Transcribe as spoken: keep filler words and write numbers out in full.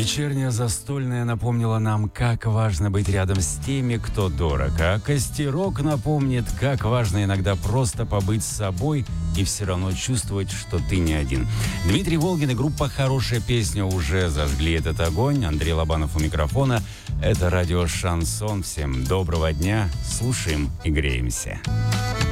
Вечерняя застольная напомнила нам, как важно быть рядом с теми, кто дорог. А Костерок напомнит, как важно иногда просто побыть с собой и все равно чувствовать, что ты не один. Дмитрий Волгин и группа «Хорошая песня» уже зажгли этот огонь. Андрей Лобанов у микрофона. Это радио «Шансон». Всем доброго дня. Слушаем и греемся.